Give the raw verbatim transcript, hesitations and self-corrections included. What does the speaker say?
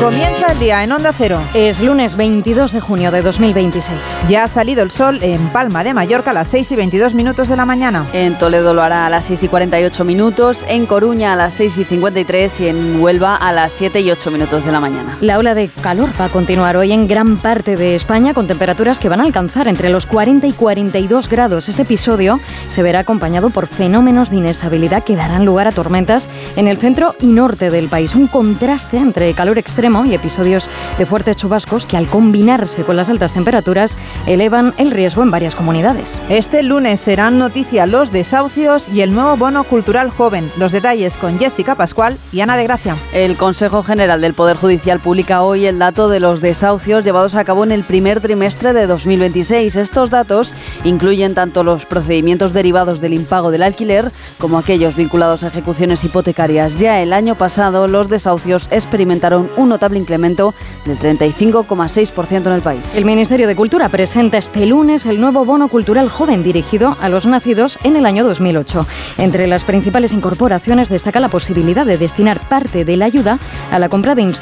Comienza el día en Onda Cero. Es lunes veintidós de junio de dos mil veintiséis. Ya ha salido el sol en Palma de Mallorca a las seis y veintidós minutos de la mañana. En Toledo lo hará a las seis y cuarenta y ocho minutos, en Coruña a las seis y cincuenta y tres y en Huelva a las siete y ocho minutos de la mañana. La ola de calor va a continuar hoy en gran parte de España con temperaturas que van a alcanzar entre los cuarenta y cuarenta y dos grados. Este episodio se verá acompañado por fenómenos de inestabilidad que darán lugar a tormentas en el centro y norte del país. Un contraste entre calor extremo y episodios de fuertes chubascos que al combinarse con las altas temperaturas elevan el riesgo en varias comunidades. Este lunes serán noticia los desahucios y el nuevo bono cultural joven. Los detalles con Jessica Pascual y Ana de Gracia. El Consejo General del Poder Judicial publica hoy el dato de los desahucios llevados a cabo en el primer trimestre de dos mil veintiséis. Estos datos incluyen tanto los procedimientos derivados del impago del alquiler como aquellos vinculados a ejecuciones hipotecarias. Ya el año pasado los desahucios experimentaron un notable incremento del treinta y cinco coma seis por ciento en el país. El Ministerio de Cultura presenta este lunes el nuevo bono cultural joven dirigido a los nacidos en el año dos mil ocho. Entre las principales incorporaciones destaca la posibilidad de destinar parte de la ayuda a la compra de instrumentos